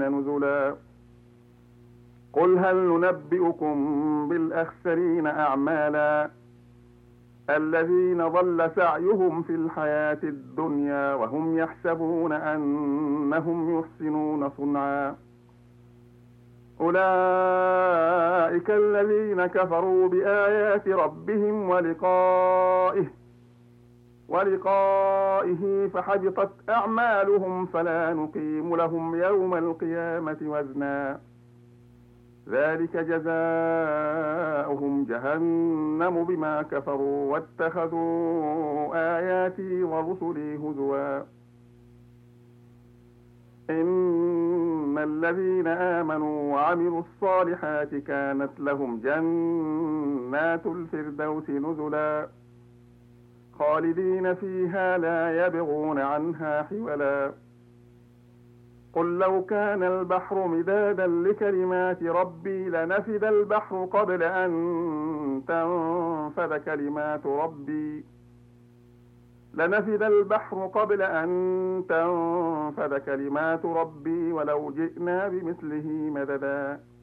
نزلا قل هل ننبئكم بالأخسرين أعمالا الذين ضل سعيهم في الحياة الدنيا وهم يحسبون أنهم يحسنون صنعا أولئك الذين كفروا بآيات ربهم ولقائه فحبطت أعمالهم فلا نقيم لهم يوم القيامة وزنا ذلك جزاؤهم جهنم بما كفروا واتخذوا آياتي ورسلي هزوا إن الذين آمنوا وعملوا الصالحات كانت لهم جنات الفردوس نزلا خالدين فيها لا يبغون عنها حولا قل لو كان البحر مدادا لكلمات ربي لنفد البحر قبل أن تنفد كلمات ربي ولو جئنا بمثله مددا